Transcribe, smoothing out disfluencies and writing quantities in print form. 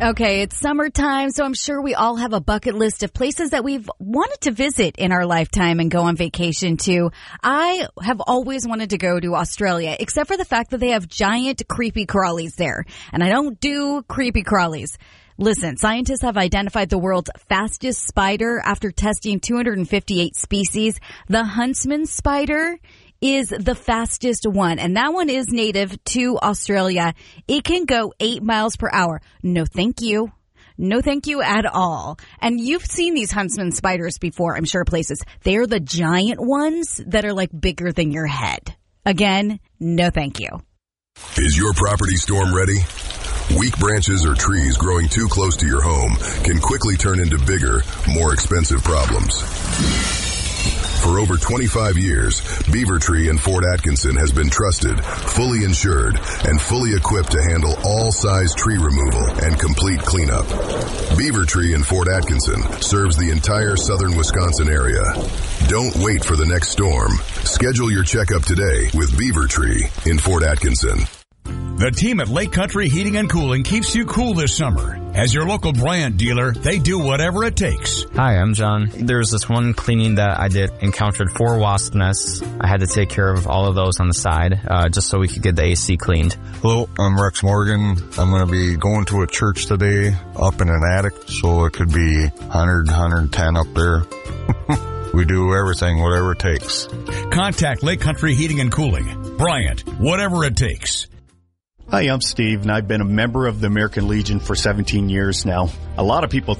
Okay, it's summertime, so I'm sure we all have a bucket list of places that we've wanted to visit in our lifetime and go on vacation to. I have always wanted to go to Australia, except for the fact that they have giant creepy crawlies there. And I don't do creepy crawlies. Listen, scientists have identified the world's fastest spider after testing 258 species. The huntsman spider is the fastest one, and that one is native to Australia. It can go 8 miles per hour. No, thank you. No, thank you at all. And you've seen these huntsman spiders before, I'm sure, places. They're the giant ones that are like bigger than your head. Again, no, thank you. Is your property storm ready? Weak branches or trees growing too close to your home can quickly turn into bigger, more expensive problems. For over 25 years, Beaver Tree in Fort Atkinson has been trusted, fully insured, and fully equipped to handle all size tree removal and complete cleanup. Beaver Tree in Fort Atkinson serves the entire southern Wisconsin area. Don't wait for the next storm. Schedule your checkup today with Beaver Tree in Fort Atkinson. The team at Lake Country Heating and Cooling keeps you cool this summer. As your local Bryant dealer, they do whatever it takes. Hi, I'm John. There was this one cleaning that I encountered 4 wasp nests. I had to take care of all of those on the side, just so we could get the AC cleaned. Hello, I'm Rex Morgan. I'm going to be going to a church today up in an attic, so it could be 100, 110 up there. We do everything, whatever it takes. Contact Lake Country Heating and Cooling. Bryant, whatever it takes. Hi, I'm Steve, and I've been a member of the American Legion for 17 years now. A lot of people